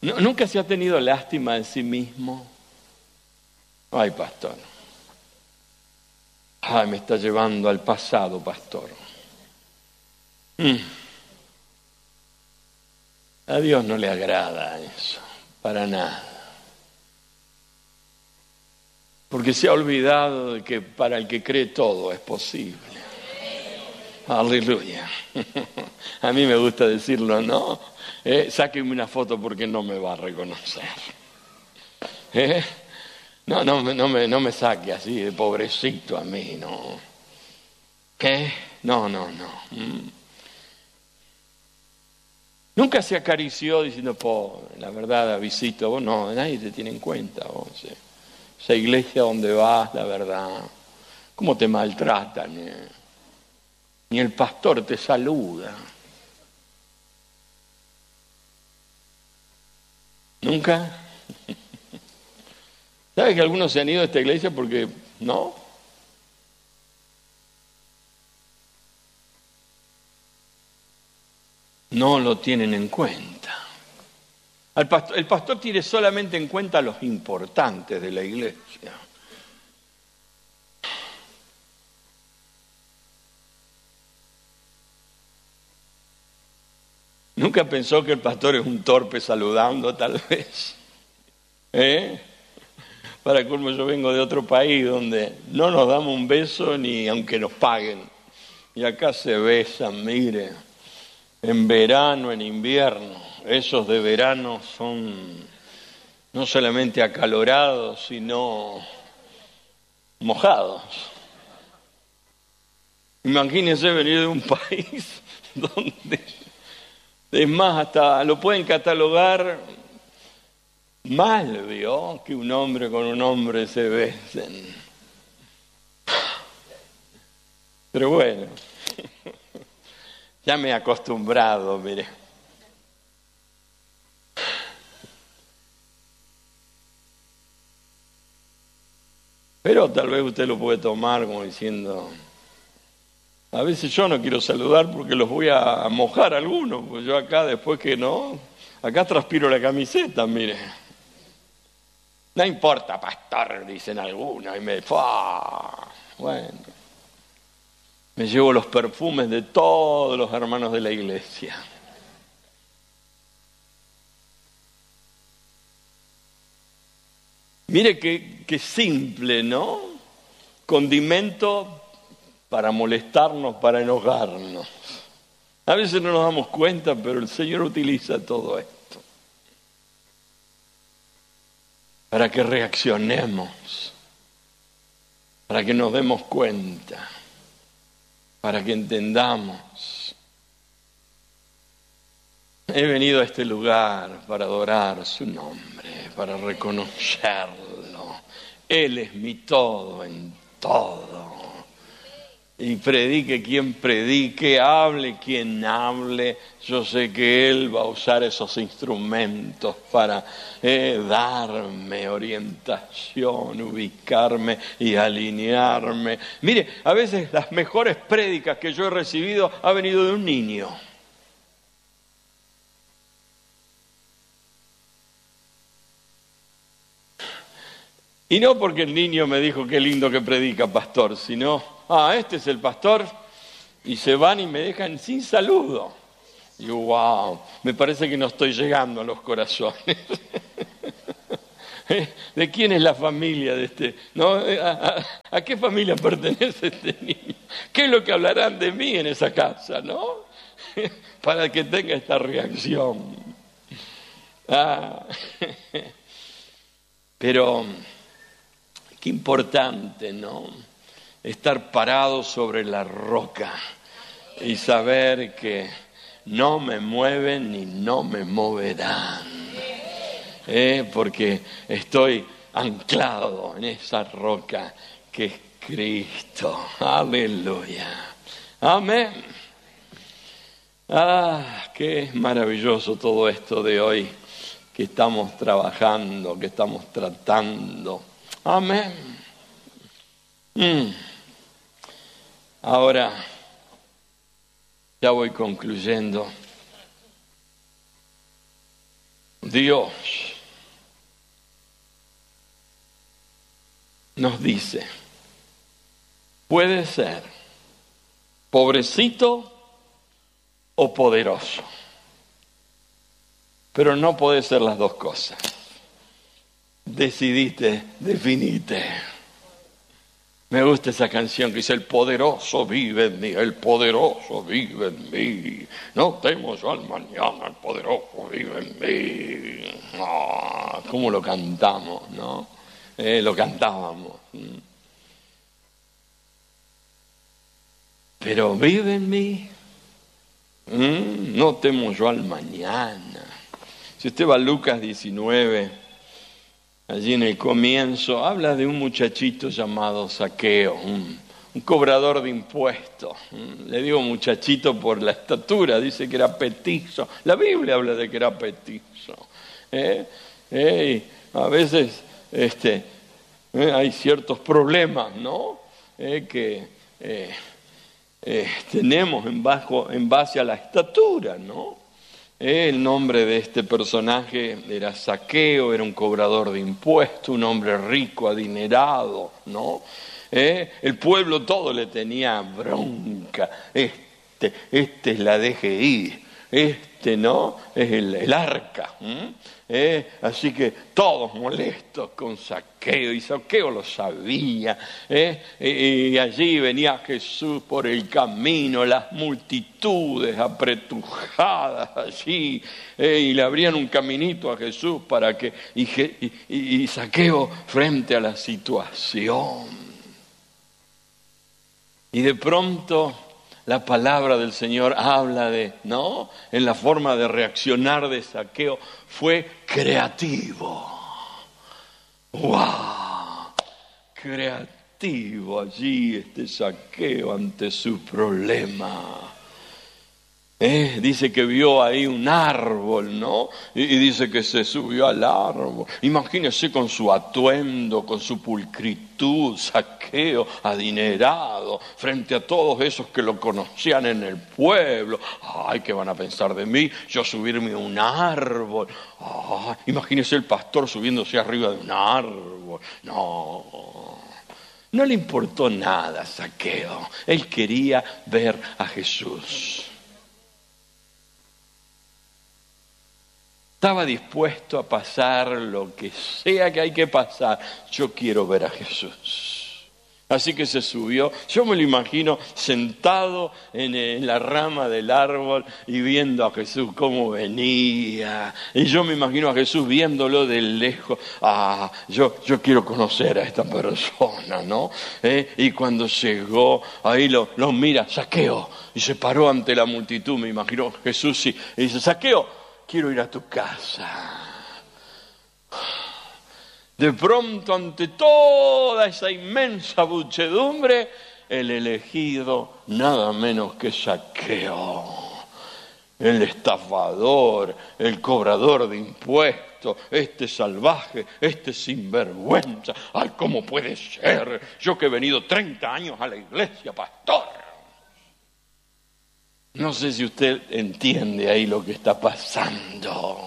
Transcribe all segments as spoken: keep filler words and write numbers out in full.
¿No, ¿Nunca se ha tenido lástima de sí mismo? Ay, pastor. Ay, me está llevando al pasado, pastor. Mm. A Dios no le agrada eso, para nada. Porque se ha olvidado de que para el que cree todo es posible. Aleluya. A mí me gusta decirlo, ¿no? Eh, sáquenme una foto porque no me va a reconocer. ¿Eh? No, no, no, me, no me saque así de pobrecito a mí, no. ¿Qué? No, no, no. Mm. Nunca se acarició diciendo, po, la verdad, visito, vos no, nadie te tiene en cuenta, vos. ¿Eh? Esa iglesia donde vas, la verdad, cómo te maltratan, ¿eh? Ni el pastor te saluda. ¿Nunca? ¿Sabes que algunos se han ido a esta iglesia porque no? No lo tienen en cuenta. El pastor, el pastor tiene solamente en cuenta a los importantes de la iglesia. ¿Nunca pensó que el pastor es un torpe saludando, tal vez? ¿Eh? Para colmo, yo vengo de otro país donde no nos damos un beso ni aunque nos paguen. Y acá se besan, mire, en verano, en invierno. Esos de verano son no solamente acalorados, sino mojados. Imagínense venir de un país donde, es más, hasta lo pueden catalogar mal, ¿vio? Que un hombre con un hombre se besen. Pero bueno, ya me he acostumbrado, mire. Pero tal vez usted lo puede tomar como diciendo, a veces yo no quiero saludar porque los voy a mojar a algunos, pues yo acá después que no, acá transpiro la camiseta, mire. No importa, pastor, dicen algunos, y me... ¡fua! Bueno, me llevo los perfumes de todos los hermanos de la iglesia. Mire qué, qué simple, ¿no? Condimento para molestarnos, para enojarnos. A veces no nos damos cuenta, pero el Señor utiliza todo esto para que reaccionemos, para que nos demos cuenta, para que entendamos. He venido a este lugar para adorar su nombre, para reconocerlo. Él es mi todo en todo. Y predique quien predique, hable quien hable. Yo sé que Él va a usar esos instrumentos para eh, darme orientación, ubicarme y alinearme. Mire, a veces las mejores prédicas que yo he recibido ha venido de un niño. Y no porque el niño me dijo qué lindo que predica, pastor, sino, ah, este es el pastor, y se van y me dejan sin saludo. Y yo, wow, me parece que no estoy llegando a los corazones. ¿De quién es la familia de este? ¿No? ¿A, a, a qué familia pertenece este niño? ¿Qué es lo que hablarán de mí en esa casa, no? Para que tenga esta reacción. Ah. Pero qué importante, ¿no? Estar parado sobre la roca y saber que no me mueven ni no me moverán, ¿eh? Porque estoy anclado en esa roca que es Cristo. Aleluya. Amén. Ah, qué maravilloso todo esto de hoy que estamos trabajando, que estamos tratando. Amén. Mm. Ahora, ya voy concluyendo. Dios nos dice, puede ser pobrecito o poderoso, pero no puede ser las dos cosas. Decidiste, definite. Me gusta esa canción que dice, el poderoso vive en mí, el poderoso vive en mí. No temo yo al mañana, el poderoso vive en mí. Oh, ¿cómo lo cantamos, no? Eh, lo cantábamos. Pero vive en mí. Mm, no temo yo al mañana. Si usted va a Lucas diecinueve, allí en el comienzo, habla de un muchachito llamado Zaqueo, un, un cobrador de impuestos. Le digo muchachito por la estatura, dice que era petizo. La Biblia habla de que era petizo. ¿Eh? ¿Eh? A veces este, ¿eh? hay ciertos problemas, ¿no? ¿Eh? que eh, eh, tenemos en, bajo, en base a la estatura, ¿no? El nombre de este personaje era Zaqueo, era un cobrador de impuestos, un hombre rico, adinerado, ¿no? ¿Eh? El pueblo todo le tenía bronca. Este, este es la D G I, este, ¿no? Es el, el arca. ¿Eh? Así que todos molestos con Zaqueo, y Zaqueo lo sabía. ¿Eh? Y, y allí venía Jesús por el camino, las multitudes apretujadas allí, ¿eh? Y le abrían un caminito a Jesús para que, y, y, y Zaqueo frente a la situación. Y de pronto la palabra del Señor habla de, ¿no? En la forma de reaccionar de Zaqueo fue creativo. ¡Wow! Creativo allí este Zaqueo ante su problema. Eh, dice que vio ahí un árbol, ¿no? Y, y dice que se subió al árbol. Imagínese con su atuendo, con su pulcritud, Zaqueo, adinerado, frente a todos esos que lo conocían en el pueblo. Ay, ¿qué van a pensar de mí? Yo subirme a un árbol. Ay, imagínese el pastor subiéndose arriba de un árbol. No, no le importó nada a Zaqueo. Él quería ver a Jesús. Estaba dispuesto a pasar lo que sea que hay que pasar. Yo quiero ver a Jesús. Así que se subió. Yo me lo imagino sentado en, en la rama del árbol y viendo a Jesús cómo venía. Y yo me imagino a Jesús viéndolo de lejos. Ah, yo, yo quiero conocer a esta persona, ¿no? ¿Eh? Y cuando llegó, ahí lo, lo mira, Zaqueo. Y se paró ante la multitud, me imagino Jesús, sí. Y dice, Zaqueo, quiero ir a tu casa. De pronto, ante toda esa inmensa muchedumbre, el elegido, nada menos que Zaqueo, el estafador, el cobrador de impuestos, este salvaje, este sinvergüenza. ¡Ay, cómo puede ser! Yo que he venido treinta años a la iglesia, pastor. No sé si usted entiende ahí lo que está pasando.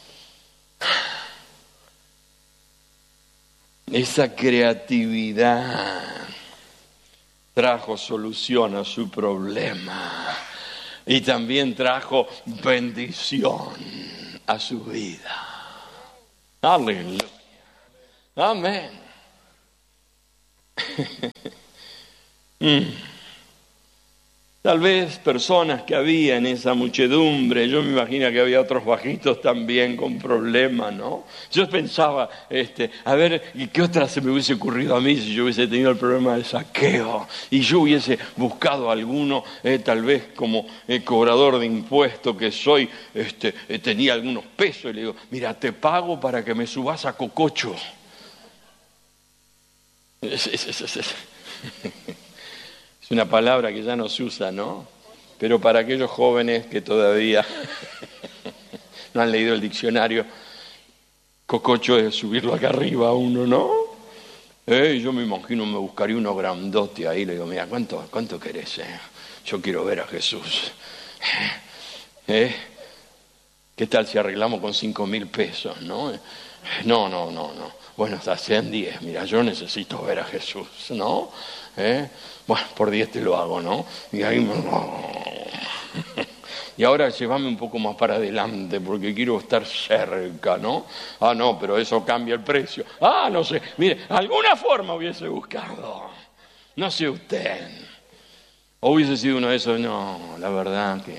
Esa creatividad trajo solución a su problema y también trajo bendición a su vida. Aleluya. Amén. mm. Tal vez personas que había en esa muchedumbre, yo me imagino que había otros bajitos también con problemas, ¿no? Yo pensaba, este, a ver, ¿y qué otra se me hubiese ocurrido a mí si yo hubiese tenido el problema de Zaqueo? Y yo hubiese buscado alguno, eh, tal vez como eh, cobrador de impuestos que soy, este, eh, tenía algunos pesos y le digo, mira, te pago para que me subas a cococho. Es, es, es, es, es. Es una palabra que ya no se usa, ¿no? Pero para aquellos jóvenes que todavía no han leído el diccionario, cococho es subirlo acá arriba a uno, ¿no? Eh, yo me imagino, me buscaría uno grandote ahí, le digo, mira, ¿cuánto, cuánto querés? Eh? Yo quiero ver a Jesús. ¿Eh? ¿Qué tal si arreglamos con cinco mil pesos, no? No, no, no, no. Bueno, hasta sean diez. Mira, yo necesito ver a Jesús, ¿no? ¿Eh? Bueno, por diez te lo hago, ¿no? Y ahí me... Y ahora llévame un poco más para adelante porque quiero estar cerca, ¿no? Ah, no, pero eso cambia el precio. Ah, no sé. Mire, alguna forma hubiese buscado. No sé usted. O hubiese sido uno de esos, no, la verdad que...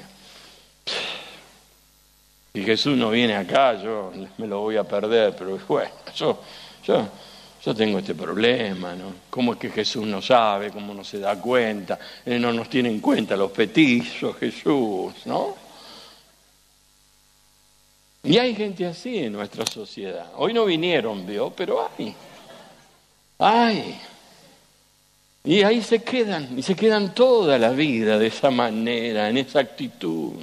Si Jesús no viene acá, yo me lo voy a perder, pero bueno, yo, yo, yo tengo este problema, ¿no? ¿Cómo es que Jesús no sabe? ¿Cómo no se da cuenta? Él no nos tiene en cuenta los petizos, Jesús, ¿no? Y hay gente así en nuestra sociedad. Hoy no vinieron, ¿vio? Pero hay. Hay. Y ahí se quedan, y se quedan toda la vida de esa manera, en esa actitud.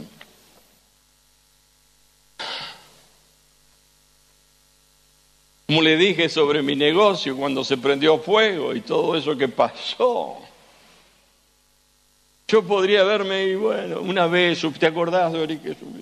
Como le dije sobre mi negocio cuando se prendió fuego y todo eso que pasó. Yo podría verme, y bueno, una vez, ¿te acordás, Dori, que